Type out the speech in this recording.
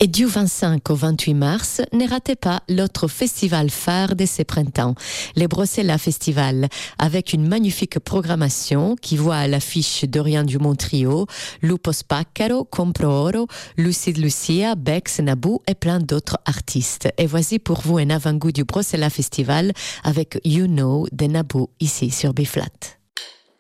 Et du 25 au 28 mars, ne ratez pas l'autre festival phare de ce printemps, les Bruxelles Festival, avec une magnifique programmation qui voit à l'affiche Dorian Dumont Trio, Lupo Spaccaro, Compro Oro, Lucide Lucia, Bex, Naboo et plein d'autres artistes. Et voici pour vous un avant-goût du Bruxelles Festival avec You Know de Naboo ici sur B-Flat.